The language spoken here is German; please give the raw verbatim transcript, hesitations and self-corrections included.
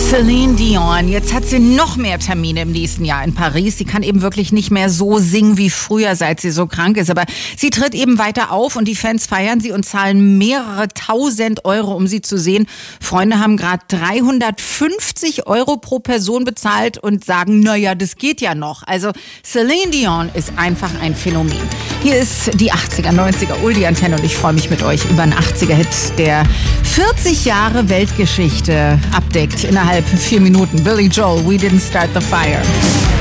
Celine Dion, jetzt hat sie noch mehr Termine im nächsten Jahr in Paris. Sie kann eben wirklich nicht mehr so singen wie früher, seit sie so krank ist. Aber sie tritt eben weiter auf und die Fans feiern sie und zahlen mehrere tausend Euro, um sie zu sehen. Freunde haben gerade dreihundertfünfzig Euro pro Person bezahlt und sagen, naja, das geht ja noch. Also Celine Dion ist einfach ein Phänomen. Hier ist die achtziger, neunziger Oldie-Antenne und ich freue mich mit euch über einen achtziger-Hit, der vierzig Jahre Weltgeschichte abdeckt innerhalb vier Minuten. Billy Joel, We Didn't Start the Fire.